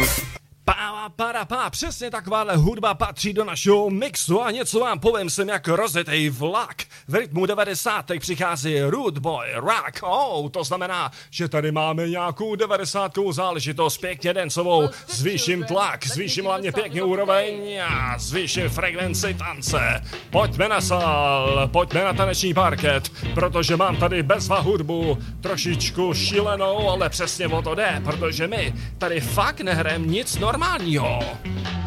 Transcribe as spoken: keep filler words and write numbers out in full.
Pá, para, pá, přesně takováhle hudba patří do našeho mixu a něco vám povím, jsem jak rozjetej vlak. V rytmu devadesátek přichází Rude Boy Rock. Oh, to znamená, že tady máme nějakou devadesátkovou záležitost, pěkně dancovou, zvýším tlak, zvýším hlavně pěkně úroveň a zvýším frekvenci tance. Pojďme na sál, pojďme na taneční parket, protože mám tady bezva hudbu, trošičku šílenou, ale přesně o to jde, protože my tady fakt nehrajeme nic normálního.